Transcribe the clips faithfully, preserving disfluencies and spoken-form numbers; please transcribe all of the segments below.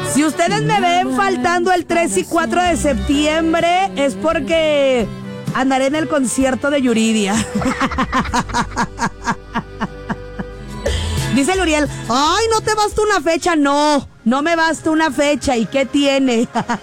Si ustedes me ven faltando el tres y cuatro de septiembre, es porque andaré en el concierto de Yuridia. Dice Luriel, ay, ¿no te basta una fecha? No, no me basta una fecha. ¿Y qué tiene?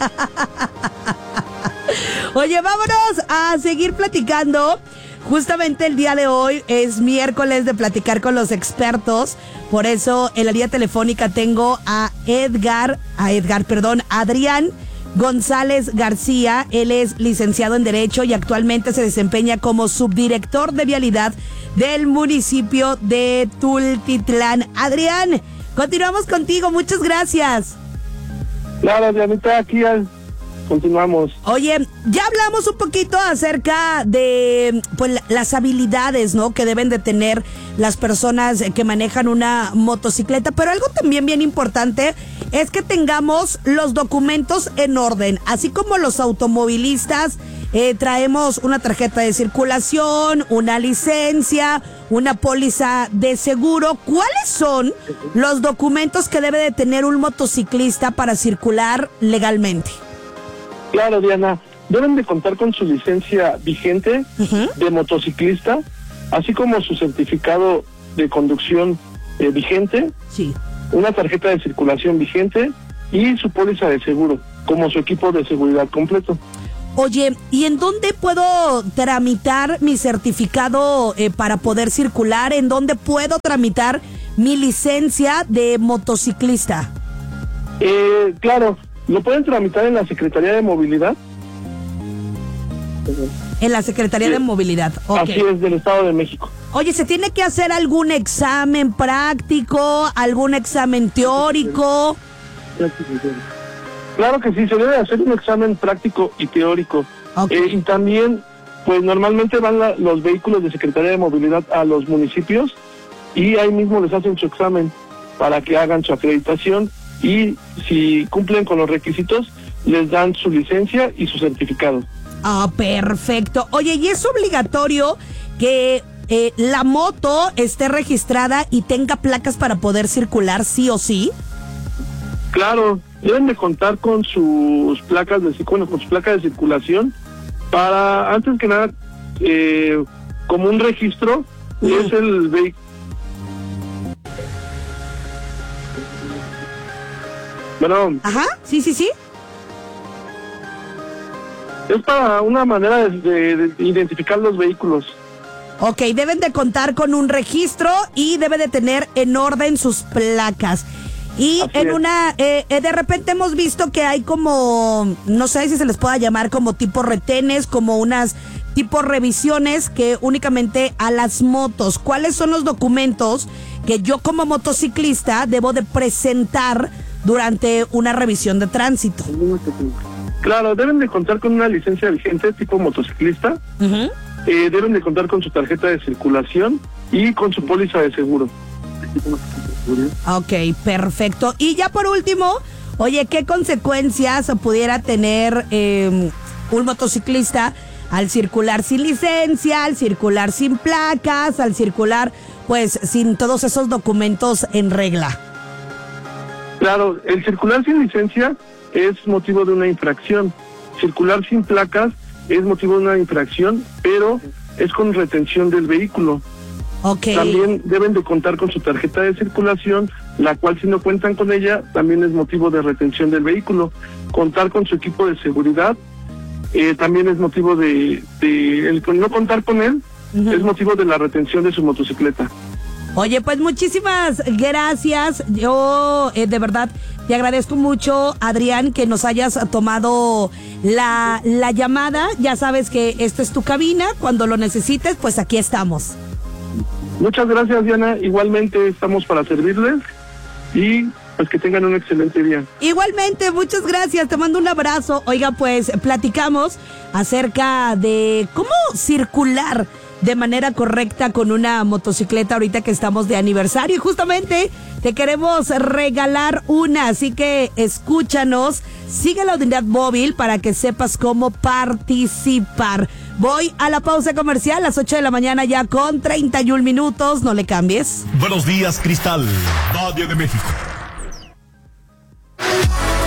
Oye, vámonos a seguir platicando. Justamente el día de hoy es miércoles de platicar con los expertos. Por eso en la línea telefónica tengo a Edgar, a Edgar, perdón, a Adrián González García. Él es licenciado en Derecho y actualmente se desempeña como subdirector de vialidad del municipio de Tultitlán. Adrián, continuamos contigo, muchas gracias. Claro, Dianita, aquí al... continuamos. Oye, ya hablamos un poquito acerca de pues las habilidades, ¿no?, que deben de tener las personas que manejan una motocicleta, pero algo también bien importante es que tengamos los documentos en orden, así como los automovilistas eh, traemos una tarjeta de circulación, una licencia, una póliza de seguro. ¿Cuáles son los documentos que debe de tener un motociclista para circular legalmente? Claro, Diana, deben de contar con su licencia vigente uh-huh. de motociclista, así como su certificado de conducción eh, vigente, sí. una tarjeta de circulación vigente y su póliza de seguro, como su equipo de seguridad completo. Oye, ¿y en dónde puedo tramitar mi certificado eh, para poder circular? ¿En dónde puedo tramitar mi licencia de motociclista? Eh, claro. ¿Lo pueden tramitar en la Secretaría de Movilidad? En la Secretaría sí. de Movilidad. Okay. Así es, del Estado de México. Oye, ¿se tiene que hacer algún examen práctico, algún examen teórico? Claro que sí, se debe hacer un examen práctico y teórico. Okay. Eh, y también, pues normalmente van la, los vehículos de Secretaría de Movilidad a los municipios y ahí mismo les hacen su examen para que hagan su acreditación. Y si cumplen con los requisitos, les dan su licencia y su certificado. Ah, perfecto. Oye, ¿y es obligatorio que eh, la moto esté registrada y tenga placas para poder circular sí o sí? Claro, deben de contar con sus placas de bueno, con su placa de circulación para, antes que nada, eh, como un registro, mm. es el vehículo. Bueno, ajá, sí, sí, sí. Es para una manera de, de, de identificar los vehículos. Ok, deben de contar con un registro y debe de tener en orden sus placas. Y Así en es. una, eh, eh, de repente hemos visto que hay como, no sé si se les pueda llamar como tipo retenes, como unas tipo revisiones que únicamente a las motos. ¿Cuáles son los documentos que yo como motociclista debo de presentar durante una revisión de tránsito? Claro, deben de contar con una licencia vigente tipo motociclista, uh-huh. eh, deben de contar con su tarjeta de circulación y con su póliza de seguro. Ok, perfecto. Y ya por último, oye, ¿qué consecuencias pudiera tener eh, un motociclista al circular sin licencia, al circular sin placas, al circular pues sin todos esos documentos en regla? Claro, el circular sin licencia es motivo de una infracción. Circular sin placas es motivo de una infracción, pero es con retención del vehículo. Okay. También deben de contar con su tarjeta de circulación, la cual si no cuentan con ella, también es motivo de retención del vehículo. Contar con su equipo de seguridad eh, también es motivo de, de el no contar con él, uh-huh. es motivo de la retención de su motocicleta. Oye, pues muchísimas gracias. Yo eh, de verdad te agradezco mucho, Adrián, que nos hayas tomado la, la llamada. Ya sabes que esta es tu cabina. Cuando lo necesites, pues aquí estamos. Muchas gracias, Diana. Igualmente estamos para servirles y pues que tengan un excelente día. Igualmente, muchas gracias. Te mando un abrazo. Oiga, pues platicamos acerca de cómo circular de manera correcta con una motocicleta ahorita que estamos de aniversario y justamente te queremos regalar una, así que escúchanos, sigue la unidad móvil para que sepas cómo participar. Voy a la pausa comercial a las ocho de la mañana ya con treinta y un minutos, no le cambies. Buenos días, Cristal, Radio de México.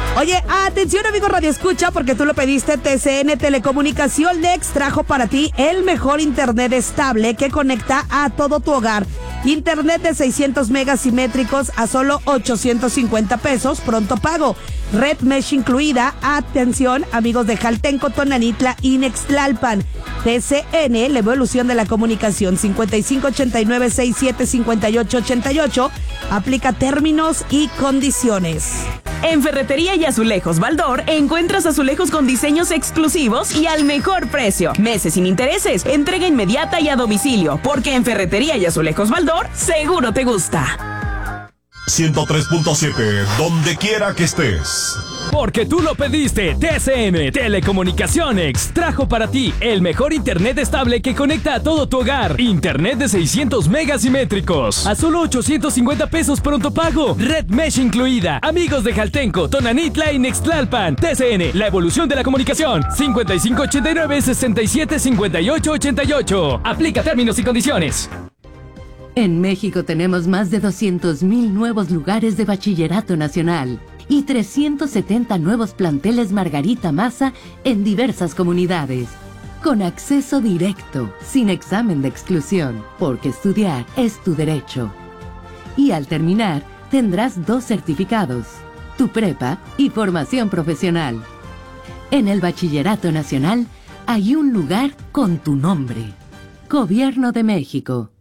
Oye, atención amigo Radio Escucha, porque tú lo pediste. T C N Telecomunicación Next trajo para ti el mejor internet estable que conecta a todo tu hogar. Internet de seiscientos megas simétricos a solo ochocientos cincuenta pesos, pronto pago. Red Mesh incluida. Atención, amigos de Jaltenco, Tonanitla y Nextlalpan. T C N, la evolución de la comunicación. cincuenta y cinco ochenta y nueve sesenta y siete cincuenta y ocho ochenta y ocho. Aplica términos y condiciones. En Ferretería y Azulejos Baldor encuentras azulejos con diseños exclusivos y al mejor precio. Meses sin intereses, entrega inmediata y a domicilio, porque en Ferretería y Azulejos Baldor seguro te gusta. ciento tres punto siete, donde quiera que estés. Porque tú lo pediste, T C N Telecomunicaciones trajo para ti el mejor internet estable que conecta a todo tu hogar. Internet de seiscientos megas simétricos a solo ochocientos cincuenta pesos, pronto pago. Red Mesh incluida. Amigos de Jaltenco, Tonanitla y Nextlalpan. T C N, la evolución de la comunicación. cincuenta y cinco ochenta y nueve sesenta y siete cincuenta y ocho ochenta y ocho. Aplica términos y condiciones. En México tenemos más de doscientos mil nuevos lugares de bachillerato nacional y trescientos setenta nuevos planteles Margarita Maza en diversas comunidades, con acceso directo, sin examen de exclusión, porque estudiar es tu derecho. Y al terminar, tendrás dos certificados, tu prepa y formación profesional. En el Bachillerato Nacional hay un lugar con tu nombre. Gobierno de México.